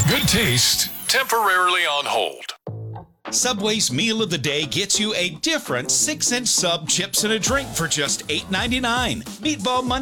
Good taste, temporarily on hold. Subway's Meal of the Day gets you a different 6-inch sub, chips, and a drink for just $8.99. Meatball Monday.